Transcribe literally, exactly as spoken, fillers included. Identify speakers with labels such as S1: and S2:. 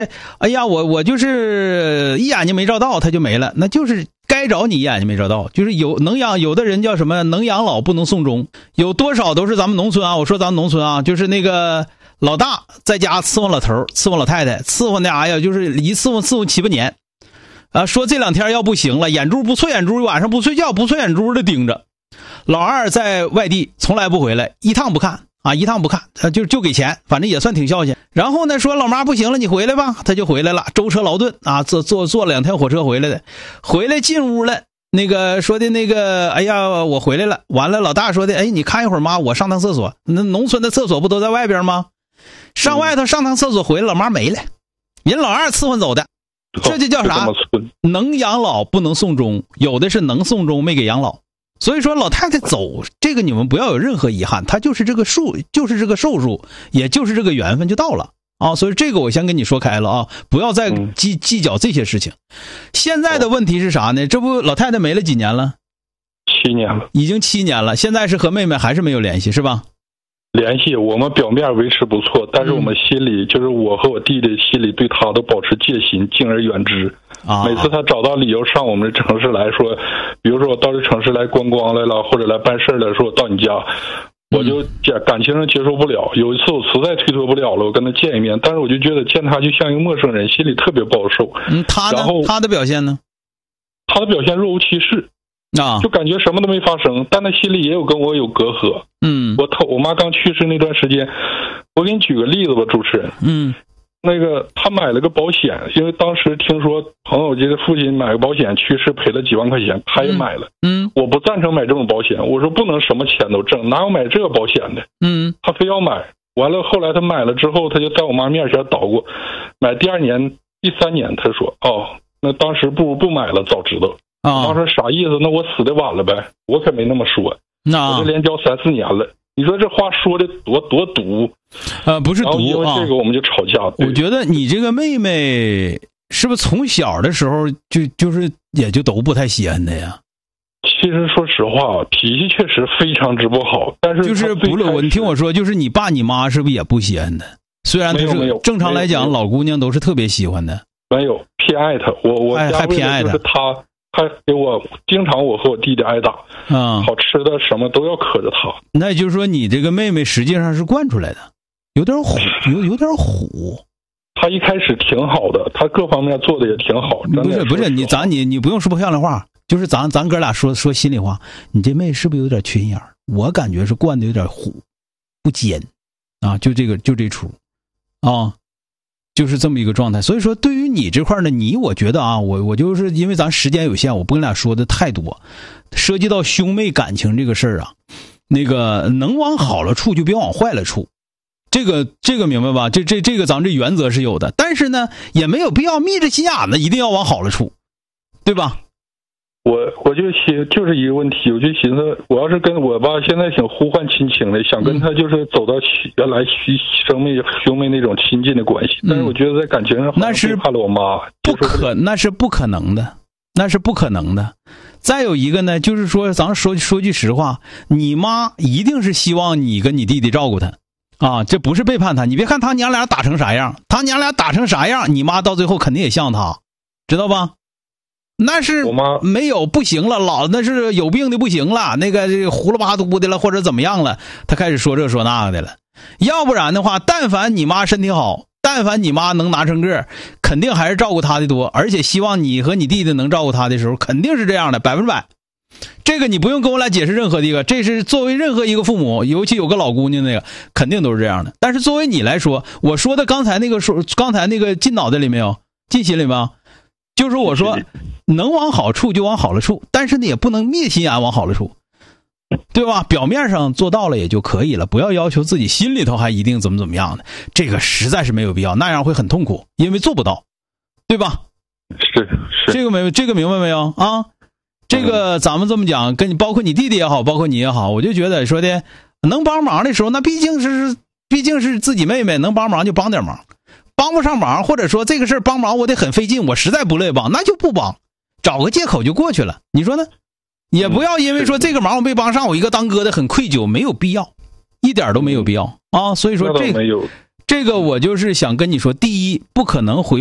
S1: 哎呀，我我就是一眼睛没照到，他就没了，那就是该找你一眼睛没照到，就是有能养，有的人叫什么能养老不能送终，有多少都是咱们农村啊，我说咱们农村啊，就是那个老大在家伺候老头伺候老太太，伺候那啥呀，就是一伺候伺候七八年，啊，说这两天要不行了，眼珠不错眼珠，晚上不睡觉不错眼珠的盯着。老二在外地从来不回来，一趟不看啊，一趟不看，他就就给钱，反正也算挺孝敬。然后呢，说老妈不行了，你回来吧，他就回来了，舟车劳顿啊，坐坐坐两天火车回来的，回来进屋了，那个说的那个，哎呀，我回来了。完了，老大说的，哎，你看一会儿妈，我上趟厕所。那农村的厕所不都在外边吗？上外头上趟厕所回来，老妈没了，人老二伺候走的，这就叫啥？能养老不能送终，有的是能送终没给养老。所以说老太太走，这个你们不要有任何遗憾，她就是这个数，就是这个寿数，也就是这个缘分就到了啊。所以这个我先跟你说开了啊，不要再计计较这些事情。现在的问题是啥呢？这不老太太没了几年了？
S2: 七年了，
S1: 已经七年了。现在是和妹妹还是没有联系是吧？
S2: 联系，我们表面维持不错，但是我们心里、嗯、就是我和我弟弟心里对他都保持戒心，敬而远之。啊，每次他找到理由上我们的城市来说，比如说我到这城市来观光来了，或者来办事来说我到你家，我就感情上接受不了。有一次我实在推脱不了了，我跟他见一面，但是我就觉得见他就像一个陌生人，心里特别不好受。
S1: 嗯，他呢？然后他的表现呢？
S2: 他的表现若无其事。啊，就感觉什么都没发生，但他心里也有跟我有隔阂。嗯，我头我妈刚去世那段时间，我给你举个例子吧，主持人。嗯，那个他买了个保险，因为当时听说朋友这个父亲买个保险去世赔了几万块钱，他也买了。嗯，我不赞成买这种保险，我说不能什么钱都挣，哪有买这个保险的？嗯，他非要买，完了后来他买了之后，他就在我妈面前捣鼓，买第二年、第三年，他说哦，那当时不如不买了，早知道。啊，当时啥意思？那我死的晚了呗？我可没那么说，那我这连交三四年了。你说这话说的多多毒？
S1: 呃，不是毒啊，
S2: 因为这个我们就吵架。
S1: 我觉得你这个妹妹是不是从小的时候就就是也就都不太稀罕的呀？
S2: 其实说实话，脾气确实非常之不好，但是
S1: 就是不是我，你听我说，就是你爸你妈是不是也不稀罕的？虽然他是正常来讲，老姑娘都是特别喜欢的。
S2: 没有偏爱他，我我
S1: 还还偏爱他，
S2: 他。他给我经常我和我弟弟挨打，嗯，好吃的什么都要磕着他。
S1: 那也就是说，你这个妹妹实际上是惯出来的，有点虎，有有点虎。
S2: 他一开始挺好的，他各方面做的也挺好。
S1: 不是不是，你咱你你不用说漂亮话，就是咱咱哥俩说说心里话，你这妹是不是有点缺心眼儿？我感觉是惯的有点虎，不尖啊，就这个就这出啊。就是这么一个状态，所以说对于你这块呢，你我觉得啊，我我就是因为咱时间有限，我不跟俩说的太多，涉及到兄妹感情这个事儿啊，那个能往好了处就别往坏了处，这个这个明白吧？这这这个咱这原则是有的，但是呢，也没有必要眯着心眼子一定要往好了处，对吧？
S2: 我我就寻就是一个问题，我就寻思，我要是跟我吧，现在挺呼唤亲情的，想跟他就是走到原来兄妹兄妹那种亲近的关系，但是我觉得在感情上
S1: 那是
S2: 背叛了我妈，
S1: 不可，那是不可能的，那是不可能的。再有一个呢，就是说，咱说说句实话，你妈一定是希望你跟你弟弟照顾他啊，这不是背叛他。你别看他娘俩打成啥样，他娘俩打成啥样，你妈到最后肯定也像他，知道吧？那是没有不行了，老那是有病的不行了，那个这个胡了巴嘟的了，或者怎么样了，他开始说这说那个的了。要不然的话，但凡你妈身体好，但凡你妈能拿成个，肯定还是照顾他的多，而且希望你和你弟弟能照顾他的时候，肯定是这样的，百分之百。这个你不用跟我俩解释任何的一个，这是作为任何一个父母，尤其有个老姑娘那个，肯定都是这样的。但是作为你来说，我说的刚才那个说，刚才那个进脑袋里没有，进心里没有？就是我说，能往好处就往好了处，但是呢，也不能灭心眼往好了处，对吧？表面上做到了也就可以了，不要要求自己心里头还一定怎么怎么样的，这个实在是没有必要，那样会很痛苦，因为做不到，对吧？
S2: 是是，
S1: 这个没这个明白没有啊？这个咱们这么讲，跟你包括你弟弟也好，包括你也好，我就觉得说的能帮忙的时候，那毕竟是毕竟是自己妹妹，能帮忙就帮点忙。帮不上忙，或者说这个事儿帮忙我得很费劲，我实在不乐意帮，那就不帮，找个借口就过去了。你说呢？也不要因为说这个忙我没帮上，我一个当哥的很愧疚，没有必要，一点都没有必要啊。所以说这个这个我就是想跟你说，第一，不可能回